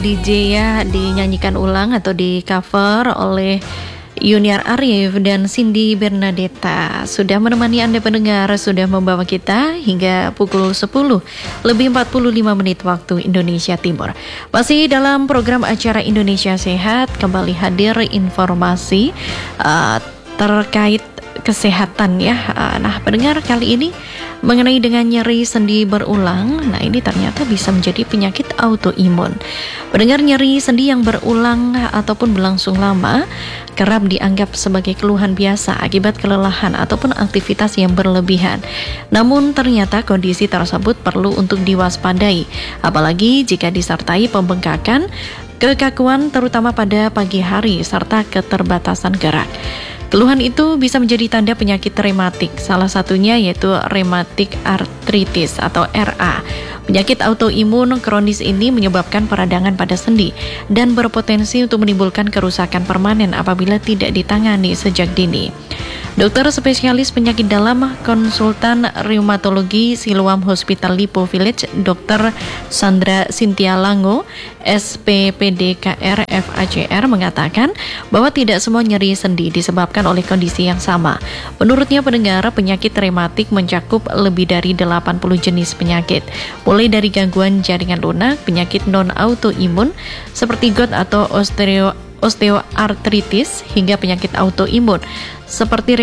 DJ ya dinyanyikan ulang atau di cover oleh Yuniar Arif dan Cindy Bernadetta. Sudah menemani Anda pendengar, sudah membawa kita hingga pukul 10 lebih 45 menit waktu Indonesia Timur. Masih dalam program acara Indonesia Sehat, kembali hadir informasi terkait kesehatan ya. Nah, pendengar, kali ini mengenai dengan nyeri sendi berulang. Nah, ini ternyata bisa menjadi penyakit autoimun. Pendengar, nyeri sendi yang berulang ataupun berlangsung lama kerap dianggap sebagai keluhan biasa akibat kelelahan ataupun aktivitas yang berlebihan. Namun ternyata kondisi tersebut perlu untuk diwaspadai, apalagi jika disertai pembengkakan, kekakuan terutama pada pagi hari serta keterbatasan gerak. Keluhan itu bisa menjadi tanda penyakit rematik, salah satunya yaitu rematik artritis atau RA. Penyakit autoimun kronis ini menyebabkan peradangan pada sendi dan berpotensi untuk menimbulkan kerusakan permanen apabila tidak ditangani sejak dini. Dokter spesialis penyakit dalam konsultan reumatologi Siloam Hospital Lipo Village, Dr. Sandra Cynthia Lango, SPPD KR FACR mengatakan bahwa tidak semua nyeri sendi disebabkan oleh kondisi yang sama. Menurutnya, pendengar, penyakit rematik mencakup lebih dari 80 jenis penyakit, mulai dari gangguan jaringan lunak, penyakit non-autoimun seperti GOUT atau osteoartritis hingga penyakit autoimun seperti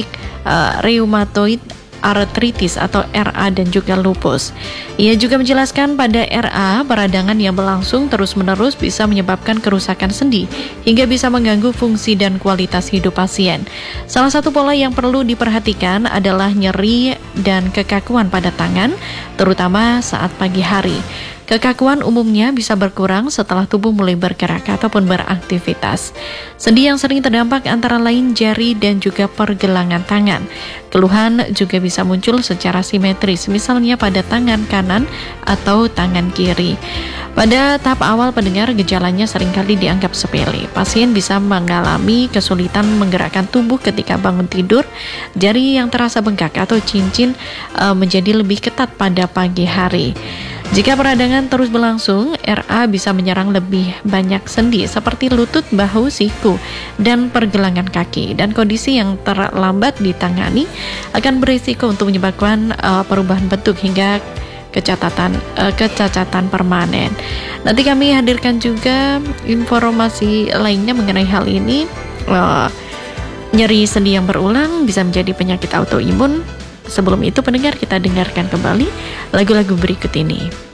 rheumatoid artritis atau RA dan juga lupus. Ia juga menjelaskan pada RA, peradangan yang berlangsung terus-menerus bisa menyebabkan kerusakan sendi hingga bisa mengganggu fungsi dan kualitas hidup pasien. Salah satu pola yang perlu diperhatikan adalah nyeri dan kekakuan pada tangan, terutama saat pagi hari. Kekakuan umumnya bisa berkurang setelah tubuh mulai bergerak ataupun beraktivitas. Sendi yang sering terdampak antara lain jari dan juga pergelangan tangan. Keluhan juga bisa muncul secara simetris, misalnya pada tangan kanan atau tangan kiri. Pada tahap awal, pendengar, gejalanya seringkali dianggap sepele. Pasien bisa mengalami kesulitan menggerakkan tubuh ketika bangun tidur, jari yang terasa bengkak atau cincin menjadi lebih ketat pada pagi hari. Jika peradangan terus berlangsung, RA bisa menyerang lebih banyak sendi seperti lutut, bahu, siku, dan pergelangan kaki. Dan kondisi yang terlambat ditangani akan berisiko untuk menyebabkan perubahan bentuk hingga kecacatan permanen. Nanti kami hadirkan juga informasi lainnya mengenai hal ini. Nyeri sendi yang berulang bisa menjadi penyakit autoimun. Sebelum itu, pendengar, kita dengarkan kembali lagu-lagu berikut ini.